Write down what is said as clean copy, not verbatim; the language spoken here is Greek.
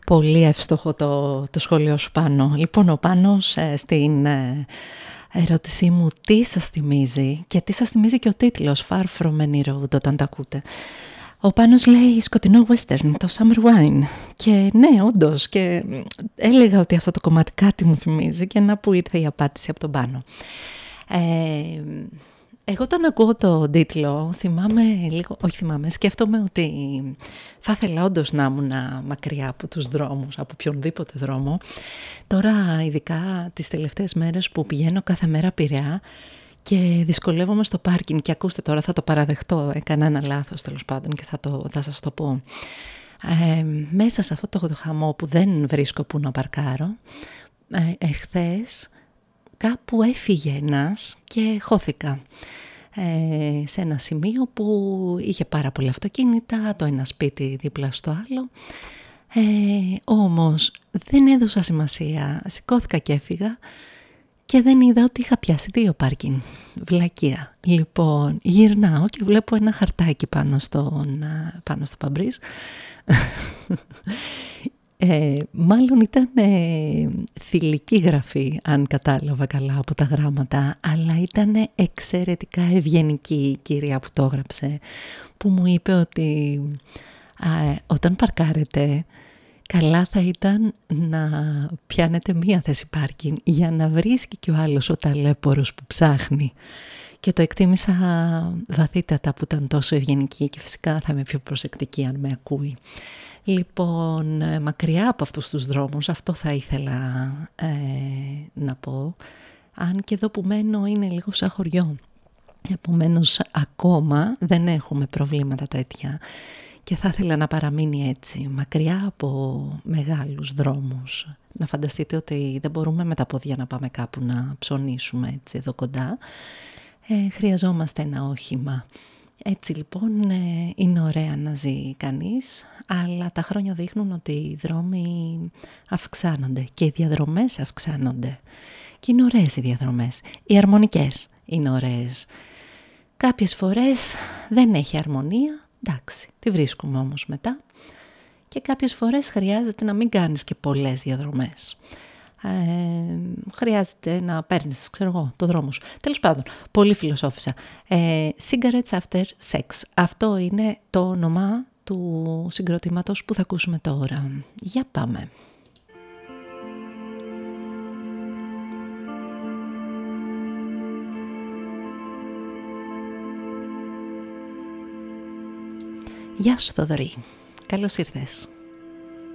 Πολύ εύστοχο το σχόλιο σου, Πάνο. Λοιπόν, ο Πάνος στην ερώτησή μου τι σας θυμίζει και τι σας θυμίζει και ο τίτλος Far From Any Road όταν τα ακούτε. Ο Πάνος λέει σκοτεινό western, το Summer Wine. Και ναι, όντως, και έλεγα ότι αυτό το κομμάτι κάτι μου θυμίζει και να που ήρθε η απάντηση από τον Πάνο. Εγώ όταν ακούω το τίτλο σκέφτομαι ότι θα ήθελα όντως να ήμουν μακριά από τους δρόμους, από οποιονδήποτε δρόμο. Τώρα ειδικά τις τελευταίες μέρες που πηγαίνω κάθε μέρα Πειραιά και δυσκολεύομαι στο πάρκινγκ και ακούστε τώρα θα το παραδεχτώ, έκανα ένα λάθος τέλος πάντων και θα σας το πω. Μέσα σε αυτό το χαμό που δεν βρίσκω που να παρκάρω, εχθές κάπου έφυγε ένας και χώθηκα σε ένα σημείο που είχε πάρα πολλά αυτοκίνητα, το ένα σπίτι δίπλα στο άλλο, όμως δεν έδωσα σημασία, σηκώθηκα και έφυγα και δεν είδα ότι είχα πιάσει 2 πάρκινγκ. Βλακεία. Λοιπόν, γυρνάω και βλέπω ένα χαρτάκι πάνω στο παμπρίζ. Μάλλον ήταν θηλυκή γραφή, αν κατάλαβα καλά από τα γράμματα, αλλά ήταν εξαιρετικά ευγενική η κυρία που το έγραψε, που μου είπε ότι όταν παρκάρετε καλά θα ήταν να πιάνετε μία θέση πάρκινγκ για να βρίσκει και ο άλλος ο ταλέπορος που ψάχνει. Και το εκτίμησα βαθύτατα που ήταν τόσο ευγενική και φυσικά θα είμαι πιο προσεκτική αν με ακούει. Λοιπόν, μακριά από αυτούς τους δρόμους, αυτό θα ήθελα να πω, αν και εδώ που μένω είναι λίγο σαν χωριό. Επομένως ακόμα δεν έχουμε προβλήματα τέτοια και θα ήθελα να παραμείνει έτσι, μακριά από μεγάλους δρόμους. Να φανταστείτε ότι δεν μπορούμε με τα πόδια να πάμε κάπου να ψωνίσουμε έτσι εδώ κοντά. Χρειαζόμαστε ένα όχημα. Έτσι λοιπόν είναι ωραία να ζει κανείς, αλλά τα χρόνια δείχνουν ότι οι δρόμοι αυξάνονται και οι διαδρομές αυξάνονται. Και είναι ωραίες οι διαδρομές, οι αρμονικές είναι ωραίες. Κάποιες φορές δεν έχει αρμονία, εντάξει, τη βρίσκουμε όμως μετά. Και κάποιες φορές χρειάζεται να μην κάνεις και πολλές διαδρομές. Χρειάζεται να παίρνεις, το δρόμο σου. Τέλος πάντων, πολύ φιλοσόφισα. Cigarettes After Sex. Αυτό είναι το όνομα του συγκροτήματος που θα ακούσουμε τώρα. Για πάμε. Γεια σου Θοδωρή. Καλώς ήρθες.